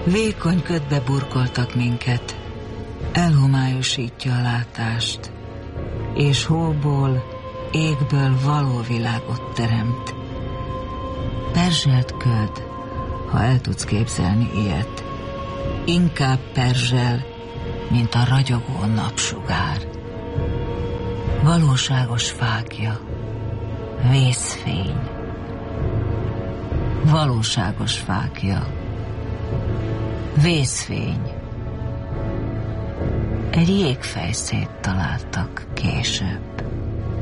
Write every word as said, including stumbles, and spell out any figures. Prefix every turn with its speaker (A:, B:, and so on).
A: Vékony ködbe burkoltak minket, elhomályosítja a látást, és hóból, égből való világot teremt. Perzselt köd, ha el tudsz képzelni ilyet, inkább perzsel, mint a ragyogó napsugár. Valóságos fákja, vészfény. Valóságos fákja, vészfény. Egy jégfejszét találtak később.